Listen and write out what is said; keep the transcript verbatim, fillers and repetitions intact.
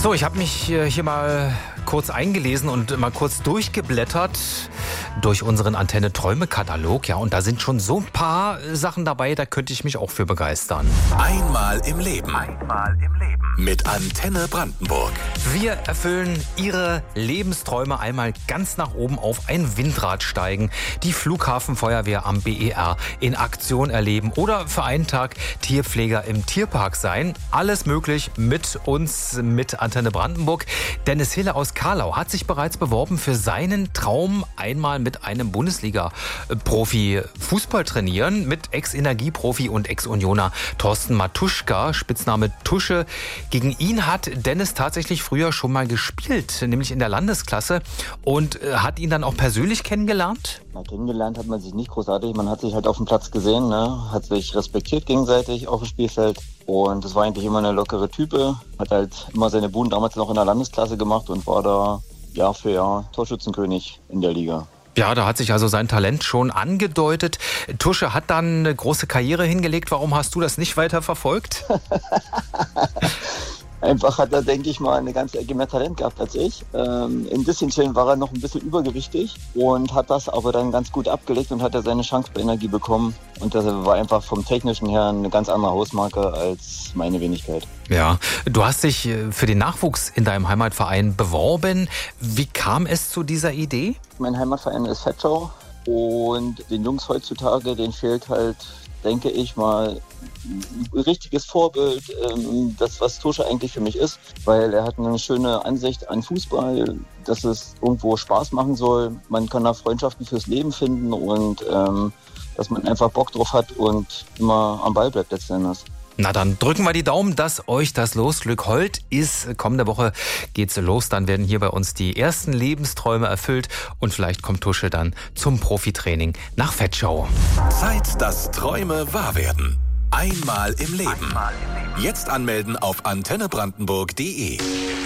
So, ich habe mich hier mal kurz eingelesen und mal kurz durchgeblättert durch unseren Antenne-Träume-Katalog. Ja, und da sind schon so ein paar Sachen dabei, da könnte ich mich auch für begeistern. Einmal im Leben. Einmal im Leben. Mit Antenne Brandenburg. Wir erfüllen Ihre Lebensträume einmal ganz nach oben auf ein Windrad steigen, die Flughafenfeuerwehr am B E R in Aktion erleben oder für einen Tag Tierpfleger im Tierpark sein. Alles möglich mit uns, mit Antenne Brandenburg. Dennis Hille aus Karlau hat sich bereits beworben für seinen Traum, einmal mit einem Bundesliga-Profi Fußball trainieren, mit Ex-Energieprofi und Ex-Unioner Thorsten Matuschka, Spitzname Tusche. Gegen ihn hat Dennis tatsächlich früher schon mal gespielt, nämlich in der Landesklasse, und hat ihn dann auch persönlich kennengelernt. Ja, kennengelernt hat man sich nicht großartig, man hat sich halt auf dem Platz gesehen, ne? Hat sich respektiert gegenseitig auf dem Spielfeld, und das war eigentlich immer eine lockere Type, hat halt immer seine Buden damals noch in der Landesklasse gemacht und war da Jahr für Jahr Torschützenkönig in der Liga. Ja, da hat sich also sein Talent schon angedeutet. Tusche hat dann eine große Karriere hingelegt. Warum hast du das nicht weiter verfolgt? Einfach hat er, denke ich mal, eine ganze Ecke mehr Talent gehabt als ich. Ähm, in Disteln war er noch ein bisschen übergewichtig und hat das aber dann ganz gut abgelegt und hat er seine Chance bei Energie bekommen. Und das war einfach vom Technischen her eine ganz andere Hausmarke als meine Wenigkeit. Ja, du hast dich für den Nachwuchs in deinem Heimatverein beworben. Wie kam es zu dieser Idee? Mein Heimatverein ist Vetschau, und den Jungs heutzutage, denen fehlt halt, denke ich mal, ein richtiges Vorbild, das, was Tusche eigentlich für mich ist, weil er hat eine schöne Ansicht an Fußball, dass es irgendwo Spaß machen soll. Man kann da Freundschaften fürs Leben finden und ähm, dass man einfach Bock drauf hat und immer am Ball bleibt letzten Endes. Na, dann drücken wir die Daumen, dass euch das Losglück hold ist. Kommende Woche geht's los, dann werden hier bei uns die ersten Lebensträume erfüllt und vielleicht kommt Tusche dann zum Profitraining nach Vetschau. Zeit, dass Träume wahr werden. Einmal im Leben. Einmal im Leben. Jetzt anmelden auf antenne brandenburg punkt de.